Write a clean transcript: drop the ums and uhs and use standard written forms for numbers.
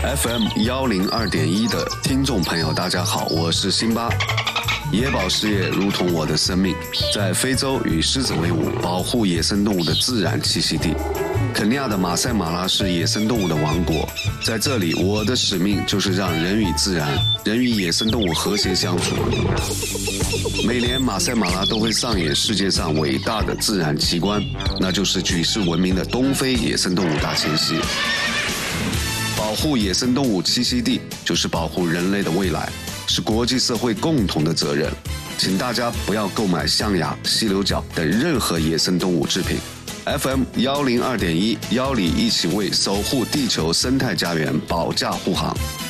FM102.1的听众朋友，大家好，我是辛巴。野保事业如同我的生命，在非洲与狮子为伍，保护野生动物的自然栖息地。肯尼亚的马赛马拉是野生动物的王国，在这里，我的使命就是让人与自然、人与野生动物和谐相处。每年马赛马拉都会上演世界上伟大的自然奇观，那就是举世闻名的东非野生动物大迁徙。保护野生动物栖息地，就是保护人类的未来，是国际社会共同的责任。请大家不要购买象牙、犀牛角等任何野生动物制品。FM102.1，邀你一起为守护地球生态家园保驾护航。